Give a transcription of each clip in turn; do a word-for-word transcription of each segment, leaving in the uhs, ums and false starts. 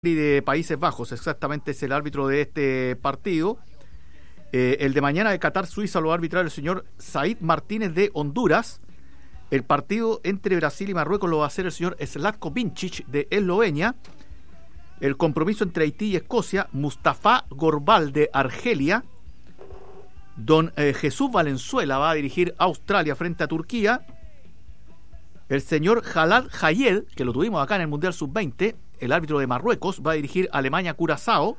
de Países Bajos, exactamente es el árbitro de este partido. Eh, el de mañana de Qatar-Suiza lo va a arbitrar el señor Said Martínez de Honduras. El partido entre Brasil y Marruecos lo va a hacer el señor Zlatko Vincic de Eslovenia. El compromiso entre Haití y Escocia, Mustafa Gorbal de Argelia. Don eh, Jesús Valenzuela va a dirigir Australia frente a Turquía. El señor Jalal Hayed, que lo tuvimos acá en el Mundial sub veinte, el árbitro de Marruecos, va a dirigir Alemania-Curazao.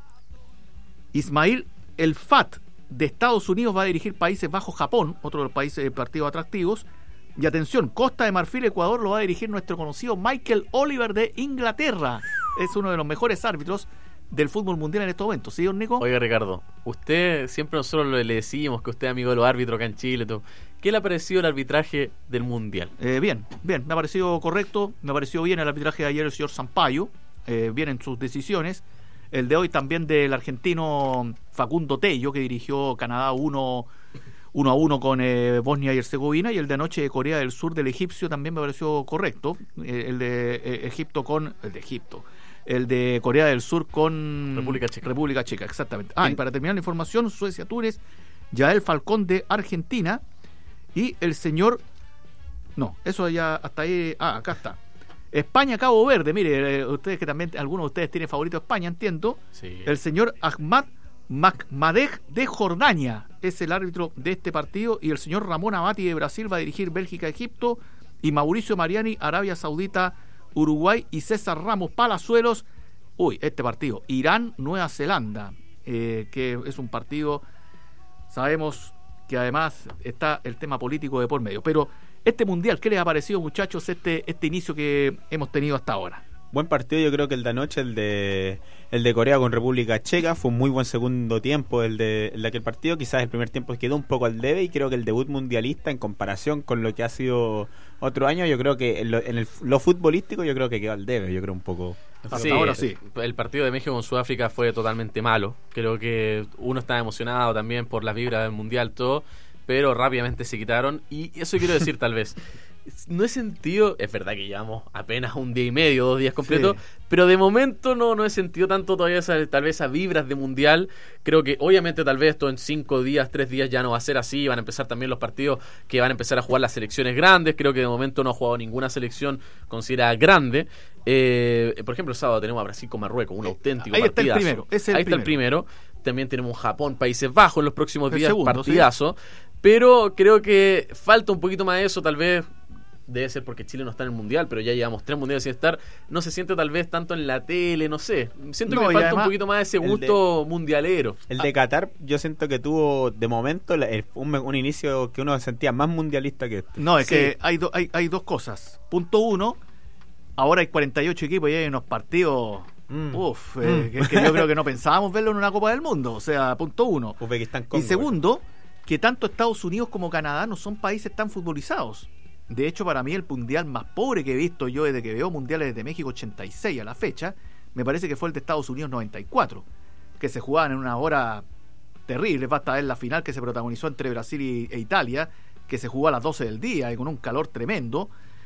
Ismail El Fat de Estados Unidos va a dirigir Países Bajos-Japón, otro de los países de partidos atractivos. Y atención, Costa de Marfil-Ecuador lo va a dirigir nuestro conocido Michael Oliver de Inglaterra. Es uno de los mejores árbitros del fútbol mundial en estos momentos, ¿sí, don Nico? Oiga, Ricardo, usted, siempre nosotros le decimos que usted es amigo de los árbitros acá en Chile, todo. ¿Qué le ha parecido el arbitraje del Mundial? Eh, bien, bien, me ha parecido correcto, me ha parecido bien el arbitraje de ayer del señor Sampaio, eh, bien en sus decisiones. El de hoy también del argentino Facundo Tello, que dirigió Canadá uno a uno con eh, Bosnia y Herzegovina, y el de anoche de Corea del Sur del egipcio también me pareció correcto. Eh, el de eh, Egipto con... el de Egipto. El de Corea del Sur con República Checa. República Checa, exactamente. Ah, y para terminar la información, Suecia-Túnez, Yael Falcón de Argentina y el señor... No, eso ya hasta ahí... Ah, acá está. España-Cabo Verde, mire, eh, ustedes que también, algunos de ustedes tienen favorito España, entiendo. Sí. El señor Ahmad Mahmadej de Jordania es el árbitro de este partido, y el señor Ramón Amati de Brasil va a dirigir Bélgica-Egipto, y Mauricio Mariani, Arabia Saudita, Uruguay, y César Ramos Palazuelos, uy, este partido, Irán-Nueva Zelanda, eh, que es un partido, sabemos que además está el tema político de por medio. Pero este mundial, ¿qué les ha parecido, muchachos, este, este inicio que hemos tenido hasta ahora? Buen partido, yo creo que el de anoche, el de el de Corea con República Checa, fue un muy buen segundo tiempo el de, el de aquel partido. Quizás el primer tiempo quedó un poco al debe, y creo que el debut mundialista, en comparación con lo que ha sido otro año, yo creo que en lo, en el, lo futbolístico yo creo que quedó al debe, yo creo un poco. Sí, ahora sí. El partido de México con Sudáfrica fue totalmente malo. Creo que uno estaba emocionado también por las vibras del mundial, todo, pero rápidamente se quitaron, y eso quiero decir tal vez. No he sentido, es verdad que llevamos apenas un día y medio, dos días completos, sí, pero de momento no, no he sentido tanto todavía esa, tal vez esas vibras de mundial. Creo que obviamente tal vez esto en cinco días, tres días ya no va a ser así, van a empezar también los partidos que van a empezar a jugar las selecciones grandes. Creo que de momento no ha jugado ninguna selección considerada grande. Eh, por ejemplo, el sábado tenemos a Brasil con Marruecos, un auténtico Ahí partidazo. Está el primero, es el Ahí primero. está el primero. También tenemos Japón, Países Bajos en los próximos El días, segundo, partidazo. Sí. Pero creo que falta un poquito más de eso, tal vez. Debe ser porque Chile no está en el mundial, pero ya llevamos tres mundiales sin estar. No se siente tal vez tanto en la tele, no sé. Siento no, que me falta además, un poquito más de ese gusto de, mundialero. El de Qatar, yo siento que tuvo de momento el, un, un inicio que uno sentía más mundialista que este. No, es sí. que hay, do, hay, hay dos cosas. Punto uno, ahora hay cuarenta y ocho equipos y hay unos partidos... Mm. Uf, eh, mm. que, que yo creo que no pensábamos verlo en una Copa del Mundo. O sea, punto uno. Uzbekistán, Congo, y segundo, que tanto Estados Unidos como Canadá no son países tan futbolizados. De hecho, para mí el mundial más pobre que he visto yo desde que veo mundiales desde México ochenta y seis a la fecha, me parece que fue el de Estados Unidos noventa y cuatro, que se jugaban en una hora terrible. Basta ver la final que se protagonizó entre Brasil y, e Italia, que se jugó a las doce del día y con un calor tremendo.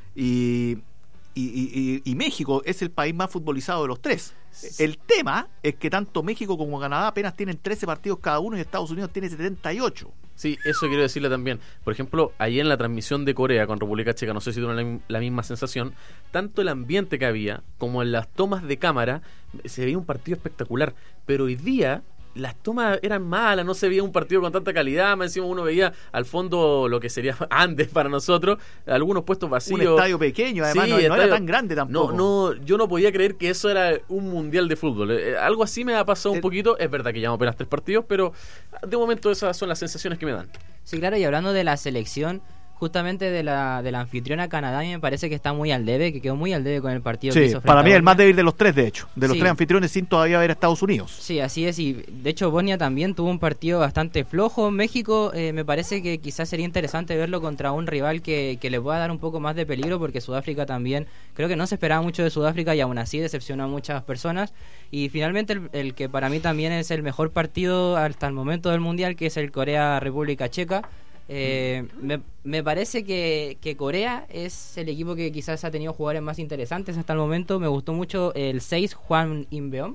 Y, y, y, y México es el país más futbolizado de los tres. El tema es que tanto México como Canadá apenas tienen trece partidos cada uno, y Estados Unidos tiene setenta y ocho. Sí, eso quiero decirle también. Por ejemplo, ayer en la transmisión de Corea con República Checa, no sé si tuvieron la, la misma sensación, tanto el ambiente que había como en las tomas de cámara, se veía un partido espectacular, pero hoy día las tomas eran malas, no se veía un partido con tanta calidad. Más encima uno veía al fondo lo que sería Andes para nosotros, algunos puestos vacíos. Un estadio pequeño, además, sí, no, estadio, no era tan grande tampoco. No, no, yo no podía creer que eso era un mundial de fútbol. Eh, algo así me ha pasado un el... poquito. Es verdad que llevamos apenas tres partidos, pero de momento esas son las sensaciones que me dan. Sí, claro, y hablando de la selección, justamente de la de la anfitriona Canadá, me parece que está muy al debe, que quedó muy al debe con el partido sí, que hizo. Para mí es el más débil de los tres, de hecho, de los sí. tres anfitriones, sin todavía ver a Estados Unidos. Sí, así es, y de hecho Bosnia también tuvo un partido bastante flojo. México, eh, me parece que quizás sería interesante verlo contra un rival que, que le pueda dar un poco más de peligro, porque Sudáfrica también, creo que no se esperaba mucho de Sudáfrica y aún así decepcionó a muchas personas. Y finalmente el, el que para mí también es el mejor partido hasta el momento del Mundial, que es el Corea-República Checa. Eh, me, me parece que, que Corea es el equipo que quizás ha tenido jugadores más interesantes hasta el momento. Me gustó mucho el seis, Juan Inbeom,